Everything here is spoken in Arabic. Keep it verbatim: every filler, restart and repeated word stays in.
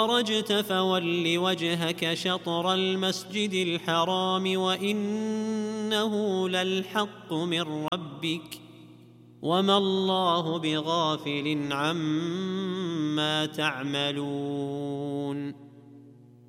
خرجت فول وجهك شطر المسجد الحرام وإنه للحق من ربك وما الله بغافل عما تعملون